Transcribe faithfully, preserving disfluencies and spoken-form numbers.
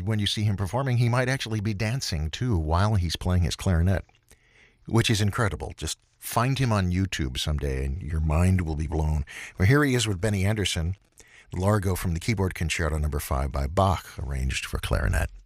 when you see him performing, he might actually be dancing too while he's playing his clarinet, which is incredible. Just find him on YouTube someday and your mind will be blown. Well, here he is with Benny Andersson, Largo from the Keyboard Concerto number five by Bach, arranged for clarinet.